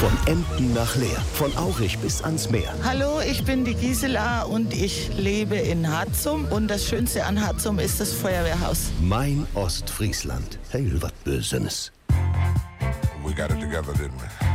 Von Emden nach Leer, von Aurich bis ans Meer. Hallo, ich bin die Gisela und ich lebe in Harzum. Und das Schönste an Harzum ist das Feuerwehrhaus. Mein Ostfriesland. Heil wat Bösenes. We got it together, didn't we?